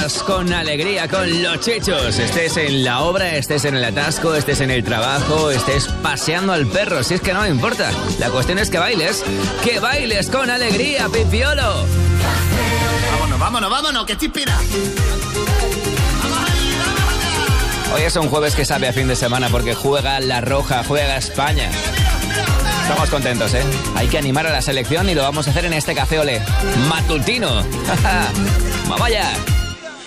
bailas con alegría con los Chichos. Estés en la obra, estés en el atasco, estés en el trabajo, estés paseando al perro. Si es que no importa. La cuestión es que bailes con alegría, Pipiolo. Vámonos, que te inspira. Hoy es un jueves que sabe a fin de semana porque juega La Roja, juega España. Estamos contentos, ¿eh? Hay que animar a la selección y lo vamos a hacer en este Café Olé matutino. ¡Vamos allá!